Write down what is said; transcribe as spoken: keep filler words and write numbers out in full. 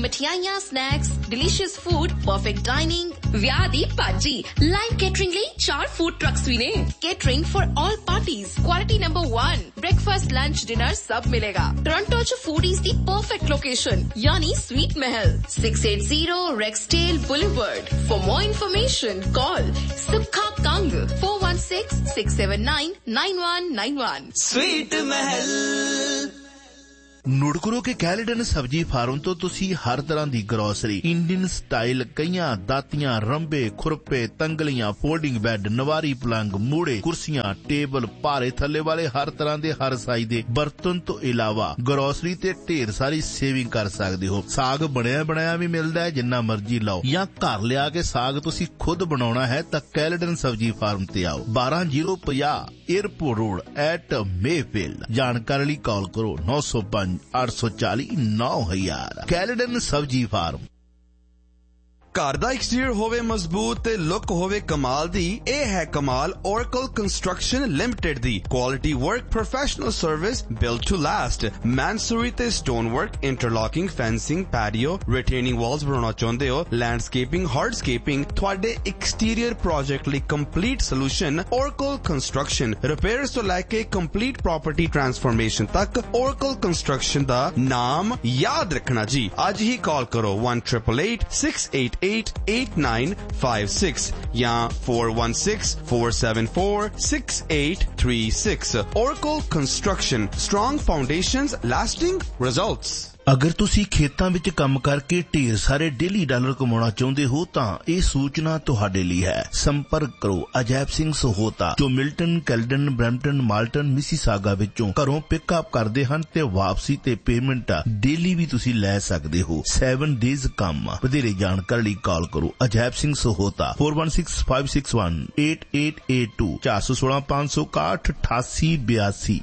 ਮਠਿਆਈਆਂ, snacks, delicious food, perfect dining, ਵਿਆਹ ਦੀ ਭਾਜੀ, ਲਾਈਵ ਕੇਟਰਿੰਗ ਲਈ ਚਾਰ ਫੂਡ ਟਰੱਕਸ ਵੀ ਨੇ। Catering for all parties, quality number one, breakfast lunch dinner सब मिलेगा। टोरंटो च फूडीज दी परफेक्ट लोकेशन यानी sweet Mahal, six eight zero रेक्सडेल boulevard. For more information call सुखा Kang four one six six seven nine nine one nine one. Sweet महल। ਨੁੜਕਰੋ ਕੇ ਕੈਲੀਡਨ ਸਬਜੀ farm ਤੋਂ ਤੁਸੀਂ ਹਰ ਤਰ੍ਹਾਂ ਦੀ grocery, Indian style ਕਈਆਂ, ਦਾਤੀਆਂ, ਰੰਬੇ, ਖੁਰਪੇ, ਤੰਗਲੀਆਂ, ਫੋਲਡਿੰਗ ਬੈੱਡ, ਨਵਾਰੀ ਪਲੰਗ, ਮੂੜੇ, ਕੁਰਸੀਆਂ, table, ਭਾਰੇ ਥੱਲੇ ਵਾਲੇ ਹਰ ਤਰ੍ਹਾਂ ਦੇ ਹਰ ਸਾਈਜ਼ ਦੇ ਬਰਤਨ ਤੋਂ ਇਲਾਵਾ ਗਰੋਸਰੀ ਤੇ ਢੇਰ ਸਾਰੀ ਸੇਵਿੰਗ ਕਰ ਸਕਦੇ ਹੋ। ਸਾਗ ਬਣਿਆ ਬਣਾਇਆ ਵੀ ਮਿਲਦਾ ਹੈ, ਜਿੰਨਾ ਮਰਜ਼ੀ ਲਾਓ, ਜਾਂ ਘਰ ਲਿਆ ਕੇ ਸਾਗ ਤੁਸੀਂ ਖੁਦ ਬਣਾਉਣਾ ਹੈ ਤਾਂ ਕੈਲੀਡਨ ਸਬਜੀ ਫਾਰਮ ਤੇ ਆਓ। ਬਾਰਾਂ ਜ਼ੀਰੋ ਪੰਜਾਹ ਏਅਰਪੋਰਟ ਰੋਡ ਐਟ ਮੇਫੀਲਡ। ਜਾਣਕਾਰੀ ਲਈ ਕਾਲ ਕਰੋ ਨੌ ਸੌ ਪੰਜ ਅੱਠ ਸੌ ਚਾਲੀ ਨੌ ਹਜ਼ਾਰ। ਕੈਲੀਡਨ ਸਬਜੀ ਫਾਰਮ। ਘਰ ਦਾ ਐਕਸਟੀਰੀਅਰ ਹੋਵੇ ਮਜ਼ਬੂਤ ਤੇ ਲੁੱਕ ਹੋਵੇ ਕਮਾਲ ਦੀ, ਇਹ ਹੈ ਕਮਾਲ Oracle Construction Limited the quality work, professional service, build to last. ਮੈਨਸੂਰੀ ਤੇ stone work, ਇੰਟਰਲੌਕਿੰਗ, fencing, patio, ਰਿਟੇਨਿੰਗ Waltz ਬਣਾਉਣਾ ਚਾਹੁੰਦੇ ਹੋ, ਲੈਂਡਸਕੇਪਿੰਗ, ਹਾਰਡਸਕੇਪਿੰਗ, ਤੁਹਾਡੇ ਐਕਸਟੀਰੀਅਰ ਪ੍ਰੋਜੈਕਟ ਲਈ complete solution Oracle Construction। Repairs ਤੋਂ ਲੈ ਕੇ ਕੰਪਲੀਟ ਪ੍ਰੋਪਰਟੀ ਟਰਾਂਸਫਰਮੇਸ਼ਨ ਤੱਕ Oracle Construction ਦਾ ਨਾਮ ਯਾਦ ਰੱਖਣਾ ਜੀ। ਅੱਜ ਹੀ ਕਾਲ ਕਰੋ one eight eight eight six eight eight eight nine five six या four one six four seven four six eight three six। Oracle Construction, strong foundations, lasting results। ਅਗਰ ਤੁਸੀਂ ਖੇਤਾਂ ਵਿੱਚ ਕੰਮ ਕਰਕੇ ਢੇਰ ਸਾਰੇ ਡੇਲੀ ਡਾਲਰ ਕਮਾਉਣਾ ਚਾਹੁੰਦੇ ਹੋ ਤਾਂ ਇਹ ਸੂਚਨਾ ਤੁਹਾਡੇ ਲਈ ਹੈ। ਸੰਪਰਕ ਕਰੋ ਅਜੈਬ ਸਿੰਘ ਸਹੋਤਾ ਜੋ Milton, Caledon, Brampton, Malton, Mississauga ਵਿੱਚੋਂ ਘਰੋਂ ਪਿਕਅਪ ਕਰਦੇ ਹਨ ਤੇ ਵਾਪਸੀ ਤੇ ਪੇਮੈਂਟ ਡੇਲੀ ਵੀ ਤੁਸੀਂ ਲੈ ਸਕਦੇ ਹੋ। ਸੈਵਨ ਡੇਜ਼ ਕੰਮ। ਵਧੇਰੇ ਜਾਣਕਾਰੀ ਲਈ ਕਾਲ ਕਰੋ Ajaib Singh Sahota four one six five six one eight eight eight two ਚਾਰ ਸੌ ਸੋਲਾਂ ਪੰਜ ਸੌ ਇਕਾਹਠ ਅਠਾਸੀ ਬਿਆਸੀ।